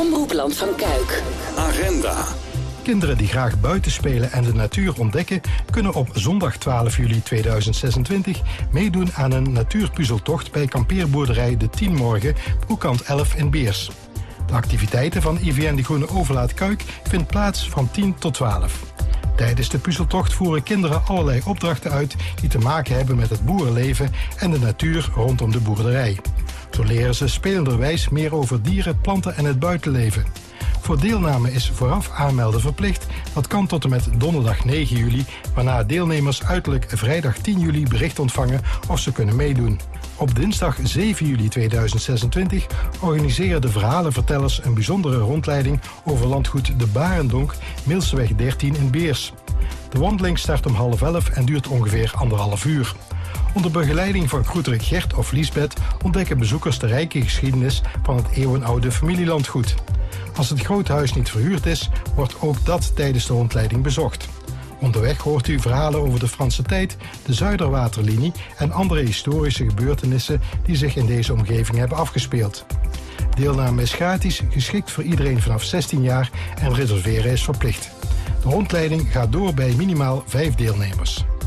Omroepland van Kuik. Agenda. Kinderen die graag buiten spelen en de natuur ontdekken, kunnen op zondag 12 juli 2026 meedoen aan een natuurpuzzeltocht bij kampeerboerderij De Tienmorgen, Broekkant 11 in Beers. De activiteiten van IVN De Groene Overlaat Kuik vindt plaats van 10 tot 12. Tijdens de puzzeltocht voeren kinderen allerlei opdrachten uit die te maken hebben met het boerenleven en de natuur rondom de boerderij. Zo leren ze spelenderwijs meer over dieren, planten en het buitenleven. Voor deelname is vooraf aanmelden verplicht. Dat kan tot en met donderdag 9 juli, waarna deelnemers uiterlijk vrijdag 10 juli bericht ontvangen of ze kunnen meedoen. Op dinsdag 7 juli 2026 organiseren de verhalenvertellers een bijzondere rondleiding over landgoed De Barendonk, Milseweg 13 in Beers. De wandeling start om 10:30 en duurt ongeveer 1,5 uur. Onder begeleiding van groeterik Gert of Liesbeth ontdekken bezoekers de rijke geschiedenis van het eeuwenoude familielandgoed. Als het grote huis niet verhuurd is, wordt ook dat tijdens de rondleiding bezocht. Onderweg hoort u verhalen over de Franse tijd, de Zuiderwaterlinie en andere historische gebeurtenissen die zich in deze omgeving hebben afgespeeld. Deelname is gratis, geschikt voor iedereen vanaf 16 jaar en reserveren is verplicht. De rondleiding gaat door bij minimaal 5 deelnemers.